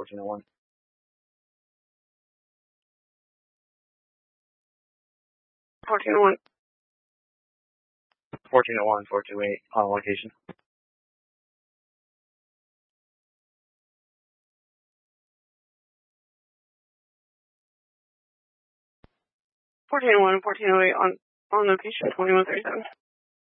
1401. 1401. 1401, 428 on location. 1401, 1408 on location, 2137.